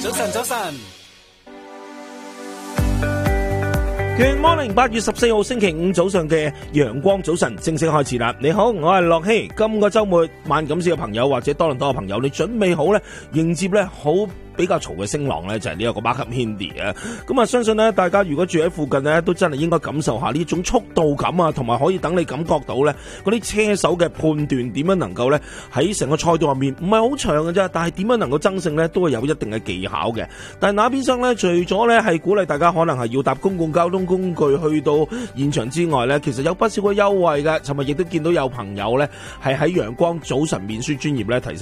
早晨，早晨。 Good morning， 8月14號星期五早上嘅陽光早晨正式開始啦！你好，我係樂希。今個週末萬錦市嘅朋友或者多倫多嘅朋友，你準備好咧迎接咧好比較嘈嘅聲浪咧，就係呢一個 Markham Hindi 啊！咁啊，相信咧大家如果住喺附近咧，都真係應該感受下呢種速度感啊，同埋可以等你感覺到咧嗰啲車手嘅判斷點樣能夠咧喺成個賽道入面唔係好長嘅啫，但係點樣能夠爭勝咧都係有一定嘅技巧嘅。但係那邊廂咧，除咗咧係鼓勵大家可能係要搭公共交通工具去到現場之外咧，其實有不少嘅優惠嘅。尋日亦都見到有朋友咧係喺陽光早晨面書專頁咧提醒